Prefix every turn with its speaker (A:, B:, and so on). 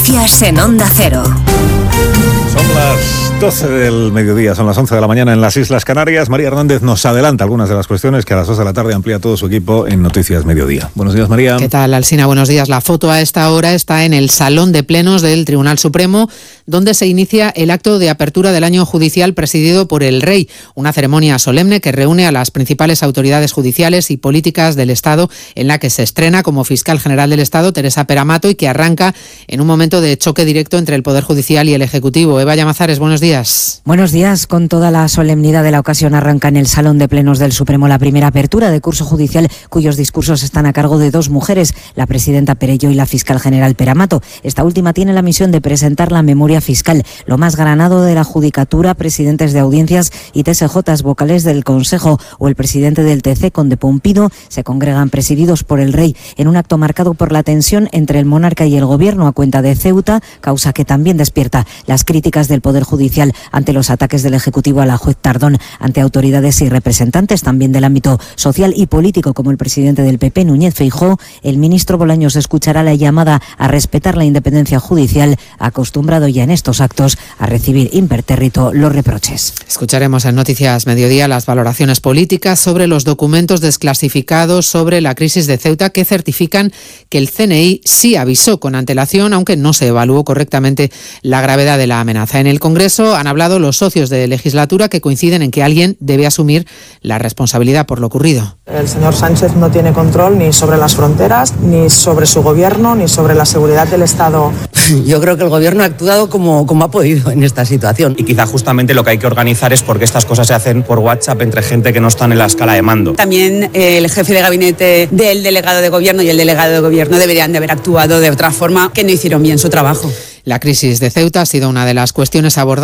A: Noticias en Onda Cero.
B: Son las 12 del mediodía, son las 11 de la mañana en las Islas Canarias. María Hernández nos adelanta algunas de las cuestiones que a las 2 de la tarde amplía todo su equipo en Noticias Mediodía. Buenos días, María.
C: ¿Qué tal, Alsina? Buenos días. La foto a esta hora está en el Salón de Plenos del Tribunal Supremo, donde se inicia el acto de apertura del año judicial presidido por el Rey, una ceremonia solemne que reúne a las principales autoridades judiciales y políticas del Estado, en la que se estrena como fiscal general del Estado Teresa Peramato y que arranca en un momento de choque directo entre el Poder Judicial y el Ejecutivo. Eva Llamazares, buenos días.
D: Buenos días. Con toda la solemnidad de la ocasión arranca en el Salón de Plenos del Supremo la primera apertura de curso judicial, cuyos discursos están a cargo de dos mujeres, la presidenta Perello y la fiscal general Peramato. Esta última tiene la misión de presentar la memoria fiscal, lo más granado de la judicatura, presidentes de audiencias y TSJs, vocales del Consejo o el presidente del TC, Conde Pumpido, se congregan presididos por el Rey en un acto marcado por la tensión entre el monarca y el gobierno a cuenta de Ceuta, causa que también despierta las críticas del Poder Judicial ante los ataques del Ejecutivo a la juez Tardón, ante autoridades y representantes también del ámbito social y político como el presidente del PP, Núñez Feijóo. El ministro Bolaños escuchará la llamada a respetar la independencia judicial, acostumbrado ya en estos actos a recibir impertérrito los reproches.
C: Escucharemos en Noticias Mediodía las valoraciones políticas sobre los documentos desclasificados sobre la crisis de Ceuta que certifican que el CNI sí avisó con antelación, aunque no se evaluó correctamente la gravedad de la amenaza. En el Congreso han hablado los socios de legislatura que coinciden en que alguien debe asumir la responsabilidad por lo ocurrido.
E: El señor Sánchez no tiene control ni sobre las fronteras, ni sobre su gobierno, ni sobre la seguridad del Estado.
F: Yo creo que el gobierno ha actuado como ha podido en esta situación.
G: Y quizá justamente lo que hay que organizar es porque estas cosas se hacen por WhatsApp entre gente que no está en la escala de mando.
H: También el jefe de gabinete del delegado de gobierno y el delegado de gobierno deberían de haber actuado de otra forma, que no hicieron bien su trabajo.
C: La crisis de Ceuta ha sido una de las cuestiones abordadas